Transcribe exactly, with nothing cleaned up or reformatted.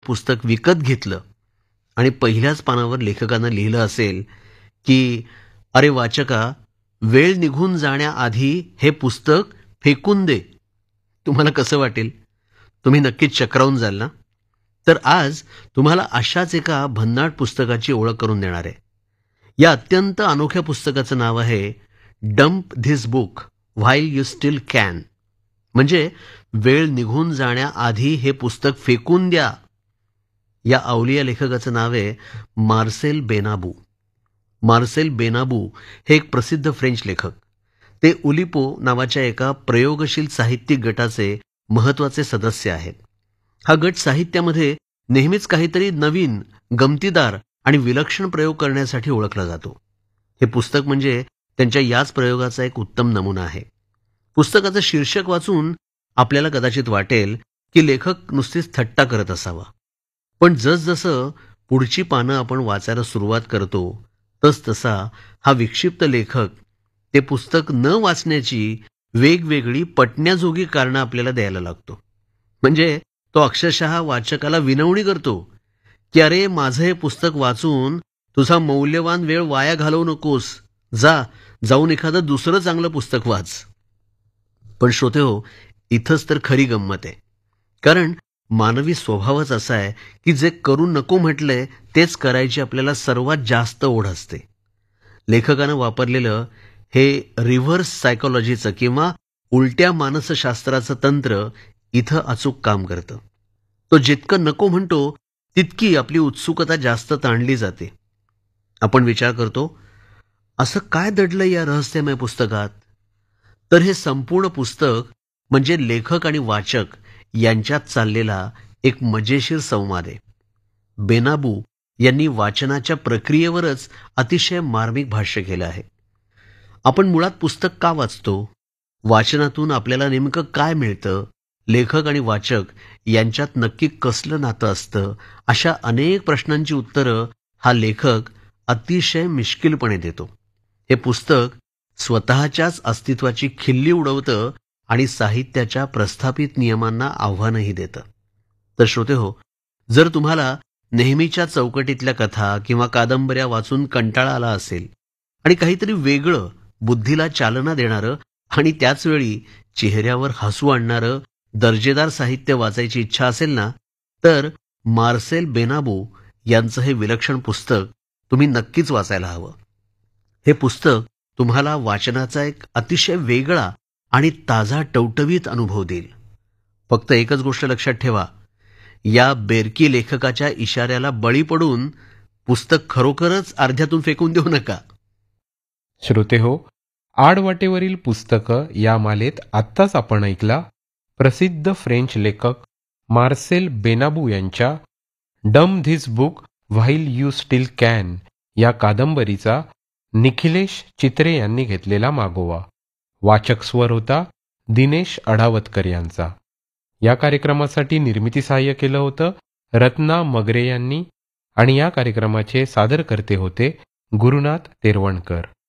पुस्तक विकत घेतलं आणि पहिल्याच पानावर लेखकानं लिहिलं असेल की अरे वाचका, वेळ निघून जाण्याआधी हे पुस्तक फेकून दे, तुम्हाला कसं वाटेल? तुम्ही नक्कीच चक्रावून जाल ना? तर आज तुम्हाला अशाच एका भन्नाट पुस्तकाची ओळख करून देणार आहे. या अत्यंत अनोख्या पुस्तकाचं नाव आहे dump this book while you steel can. म्हणजे वेळ निघून जाण्याआधी हे पुस्तक फेकून द्या. या अवलिया लेखकाचं नाव आहे मार्सेल बेनाबू. मार्सेल बेनाबू हे एक प्रसिद्ध फ्रेंच लेखक. ते उलिपो नावाच्या एका प्रयोगशील साहित्यिक गटाचे महत्वाचे सदस्य आहेत. हा गट साहित्यामध्ये नेहमीच काहीतरी नवीन, गमतीदार आणि विलक्षण प्रयोग करण्यासाठी ओळखला जातो. हे पुस्तक म्हणजे त्यांच्या याच प्रयोगाचा एक उत्तम नमुना आहे. पुस्तकाचं शीर्षक वाचून आपल्याला कदाचित वाटेल की लेखक नुसतीच थट्टा करत असावा. पण जसजसं पुढची पानं आपण वाचायला सुरुवात करतो तसतसा हा विक्षिप्त लेखक ते पुस्तक न वाचण्याची वेगवेगळी पटण्याजोगी कारणं आपल्याला द्यायला लागतो. म्हणजे तो अक्षरशः वाचकाला विनवणी करतो की अरे, माझं हे पुस्तक वाचून तुझा मौल्यवान वेळ वाया घालवू नकोस, जा जाऊन एखादं दुसरं चांगलं पुस्तक वाच. पण श्रोतेहो, इथंच तर खरी गंमत आहे. कारण मानवी स्वभावच असा आहे की जे करू नको म्हटलंय तेच करायची आपल्याला सर्वात जास्त ओढ असते. लेखकानं वापरलेलं हे रिव्हर्स सायकोलॉजीचं किंवा उलट्या मानसशास्त्राचं तंत्र इथं अचूक काम करतं. तो जितकं नको म्हणतो तितकी आपली उत्सुकता जास्त ताणली जाते. आपण विचार करतो, असं काय दडलं या रहस्यमय पुस्तकात? तर हे संपूर्ण पुस्तक म्हणजे लेखक आणि वाचक यांच्यात चाललेला एक मजेशीर संवाद आहे. बेनाबू यांनी वाचनाच्या प्रक्रियेवरच अतिशय मार्मिक भाष्य केलं आहे. आपण मुळात पुस्तक का वाचतो? वाचनातून आपल्याला नेमकं काय मिळतं? लेखक आणि वाचक यांच्यात नक्की कसलं नातं असतं? अशा अनेक प्रश्नांची उत्तरं हा लेखक अतिशय मिश्किलपणे देतो. हे पुस्तक स्वतःच्याच अस्तित्वाची खिल्ली उडवतं आणि साहित्याच्या प्रस्थापित नियमांना आव्हानही देतं. तर श्रोतेहो, जर तुम्हाला नेहमीच्या चौकटीतल्या कथा किंवा कादंबऱ्या वाचून कंटाळा आला असेल आणि काहीतरी वेगळं, बुद्धीला चालना देणारं आणि त्याचवेळी चेहऱ्यावर हसू आणणारं दर्जेदार साहित्य वाचायची इच्छा असेल ना, तर मार्सेल बेनाबू यांचं हे विलक्षण पुस्तक तुम्ही नक्कीच वाचायला हवं. हे पुस्तक तुम्हाला वाचनाचा एक अतिशय वेगळा आणि ताजा टवटवीत अनुभव देईल. फक्त एकच गोष्ट लक्षात ठेवा, या बेरकी लेखकाच्या इशाऱ्याला बळी पडून पुस्तक खरोखरच अर्ध्यातून फेकून देऊ नका. श्रोतेहो, आडवाटेवरील पुस्तकं या मालेत आत्ताच आपण ऐकला प्रसिद्ध फ्रेंच लेखक मार्सेल बेनाबू यांच्या डम this book while you steel can या कादंबरीचा निखिलेश चित्रे यांनी घेतलेला मागोवा. वाचक स्वर होता दिनेश अढावतकर यांचा. या कार्यक्रमासाठी निर्मिती सहाय्य केलं होतं रत्ना मगरे यांनी आणि या कार्यक्रमाचे सादरकर्ते होते गुरुनाथ तेरवणकर.